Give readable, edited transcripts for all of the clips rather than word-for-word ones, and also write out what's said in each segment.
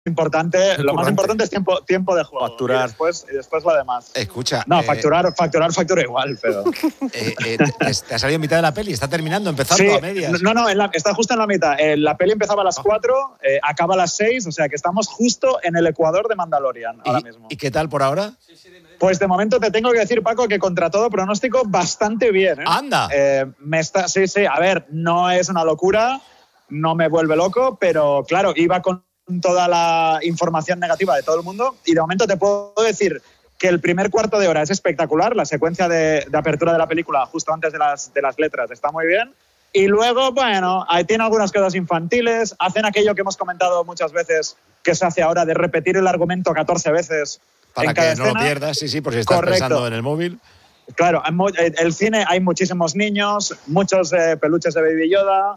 importante, lo más importante es tiempo de juego. Facturar. Y después lo demás. Escucha. No, facturar igual, pero. Te ha salido en mitad de la peli, está terminando, empezando Sí, a medias. No, está justo en la mitad. La peli empezaba a las 4, acaba a las 6, o sea que estamos justo en el ecuador de Mandalorian ahora mismo. ¿Y qué tal por ahora? Pues de momento te tengo que decir, Paco, que contra todo pronóstico bastante bien. ¡Anda! Sí, a ver, no es una locura, no me vuelve loco, pero claro, iba con toda la información negativa de todo el mundo y de momento te puedo decir que el primer cuarto de hora es espectacular, la secuencia de apertura de la película justo antes de las letras está muy bien y luego, bueno, ahí tiene algunas cosas infantiles, hacen aquello que hemos comentado muchas veces que se hace ahora de repetir el argumento 14 veces para en cada que escena. no lo pierdas, sí, por si estás pensando en el móvil. Claro, el cine hay muchísimos niños, muchos peluches de Baby Yoda.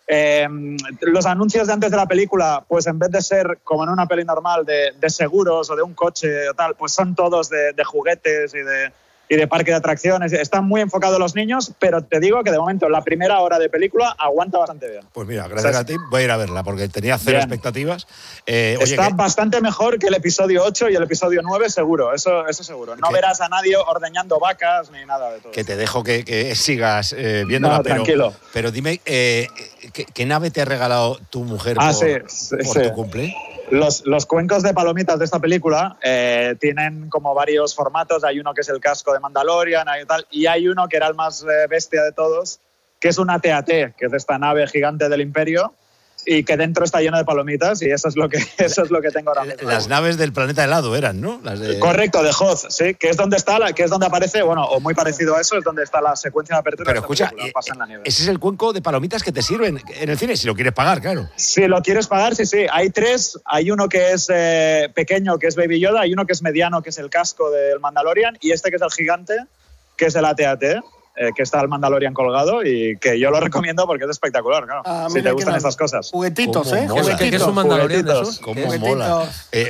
Los anuncios de antes de la película, pues en vez de ser como en una peli normal de seguros o de un coche o tal, pues son todos de juguetes y de parque de atracciones. Están muy enfocados los niños, pero te digo que de momento la primera hora de película aguanta bastante bien. Pues mira, gracias a ti voy a ir a verla porque tenía cero expectativas. Está bastante mejor que el episodio 8 y el episodio 9 seguro, eso seguro. No verás a nadie ordeñando vacas ni nada de todo. Que te dejo que sigas viéndola, no, tranquilo. Pero dime, ¿qué nave te ha regalado tu mujer por tu cumple? Los cuencos de palomitas de esta película tienen como varios formatos. Hay uno que es el casco de Mandalorian y hay uno que era el más bestia de todos, que es una AT-AT, que es esta nave gigante del Imperio y que dentro está lleno de palomitas y eso es lo que tengo ahora mismo. Las naves del planeta helado eran, ¿no? Correcto, de Hoth, sí, que es donde aparece, bueno, o muy parecido a eso, es donde está la secuencia de apertura. Pero escucha, ese es el cuenco de palomitas que te sirven en el cine, si lo quieres pagar, claro. Si lo quieres pagar, sí. Hay 3, hay uno que es pequeño, que es Baby Yoda, hay uno que es mediano, que es el casco del Mandalorian, y este que es el gigante, que es el AT-AT. Que está el Mandalorian colgado y que yo lo recomiendo porque es espectacular, claro. Si te gustan esas cosas. Juguetitos, ¿Qué es un Mandalorian de esos? ¿Cómo mola?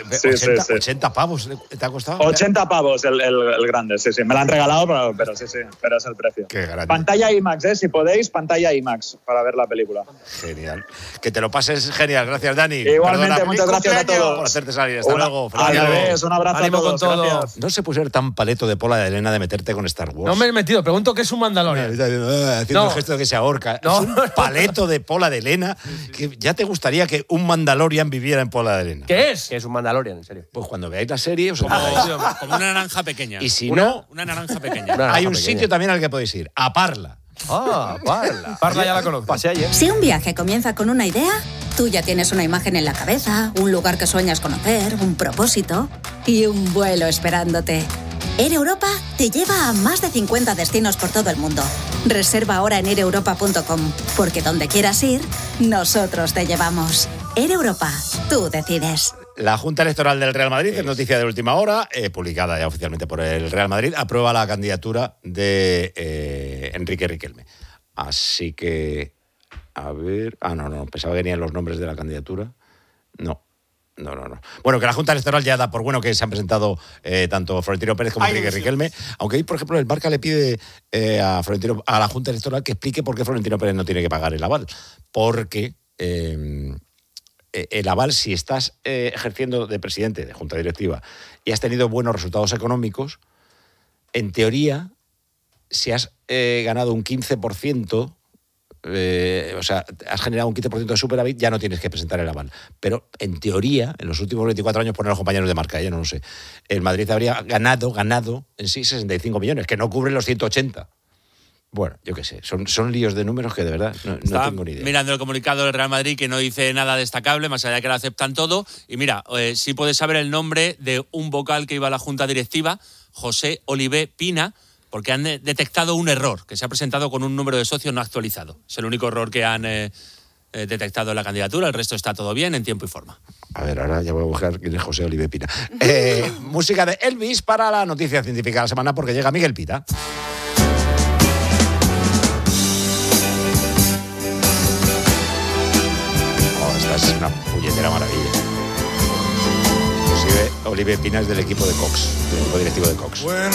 80 pavos te ha costado. 80 pavos el grande, sí. Me lo han regalado, pero sí, pero es el precio. Qué grande. Pantalla IMAX, si podéis, pantalla IMAX para ver la película. Genial. Que te lo pases genial. Gracias, Dani. Igualmente, muchas gracias a todos. Por hacerte salir. Hasta luego. Un abrazo a todos. Con todo. Gracias. No se puede ser tan paleto de Pola de Elena de meterte con Star Wars. No me he metido, pregunto qué es un Mandalorian. Haciendo el gesto de que se ahorca. Es un paleto de Pola de Elena. Que ya te gustaría que un Mandalorian viviera en Pola de Elena. ¿Qué es? ¿Qué es un Mandalorian, en serio? Pues cuando veáis la serie os como una naranja pequeña. Y si no, una naranja pequeña. hay un sitio también al que podéis ir. A Parla. Parla. Parla ya la conozco. Pasé ayer. Si un viaje comienza con una idea, tú ya tienes una imagen en la cabeza, un lugar que sueñas conocer, un propósito y un vuelo esperándote. Air Europa te lleva a más de 50 destinos por todo el mundo. Reserva ahora en aireuropa.com, porque donde quieras ir, nosotros te llevamos. Air Europa, tú decides. La Junta Electoral del Real Madrid, es noticia de última hora, publicada ya oficialmente por el Real Madrid, aprueba la candidatura de Enrique Riquelme. Así que, a ver... no, pensaba que venían los nombres de la candidatura. No. Bueno, que la Junta Electoral ya da por bueno que se han presentado tanto Florentino Pérez como Enrique Riquelme, aunque hoy, por ejemplo, el Marca le pide a la Junta Electoral que explique por qué Florentino Pérez no tiene que pagar el aval. Porque el aval, si estás ejerciendo de presidente de Junta Directiva y has tenido buenos resultados económicos, en teoría, si has ganado un 15%... o sea, has generado un 15% de superávit, ya no tienes que presentar el aval. Pero en teoría, en los últimos 24 años, ponen los compañeros de Marca, ya no lo sé, el Madrid habría ganado en sí 65 millones, que no cubren los 180. Bueno, yo qué sé, son líos de números que de verdad no tengo ni idea. Mirando el comunicado del Real Madrid, que no dice nada destacable, más allá de que lo aceptan todo. Y mira, sí puedes saber el nombre de un vocal que iba a la Junta Directiva, José Olivé Pina, porque han detectado un error, que se ha presentado con un número de socios no actualizado. Es el único error que han detectado en la candidatura, el resto está todo bien, en tiempo y forma. A ver, ahora ya voy a buscar quién es José Olivé Pina. Música de Elvis para la noticia científica de la semana, porque llega Miguel Pita. Esta es una puñetera maravilla. Inclusive Olivé Pina es del equipo de Cox, del equipo directivo de Cox.